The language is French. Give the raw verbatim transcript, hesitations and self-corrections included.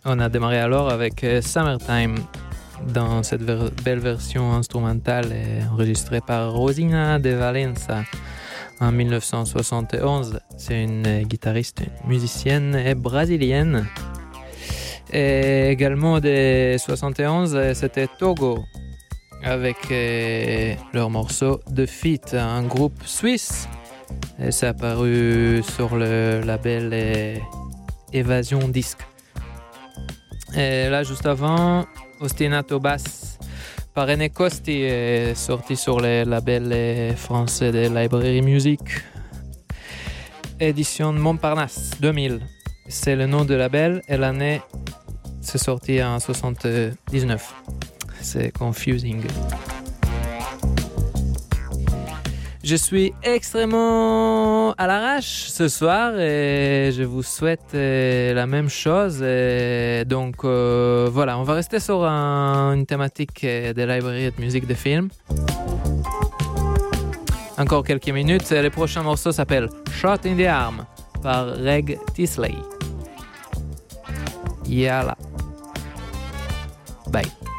On a démarré alors avec euh, Summertime dans cette ver- belle version instrumentale euh, enregistrée par Rosina de Valença en dix-neuf cent soixante et onze. C'est une euh, guitariste, une musicienne et brésilienne. Et également de soixante et onze, euh, c'était Togo avec euh, leur morceau The Feet, un groupe suisse. Et c'est apparu sur le label euh, Évasion Disc. Et là, juste avant, Ostinato Bass par René Costi est sorti sur le label français de Library Music. Édition Montparnasse deux mille. C'est le nom du label et l'année, c'est sorti en soixante-dix-neuf. C'est confusing. Je suis extrêmement à l'arrache ce soir et je vous souhaite euh, la même chose. Et donc euh, voilà, on va rester sur un, une thématique euh, de librairie de musique de film. Encore quelques minutes. Le prochain morceau s'appelle Shot in the Arm par Reg Tisley. Yalla. Bye.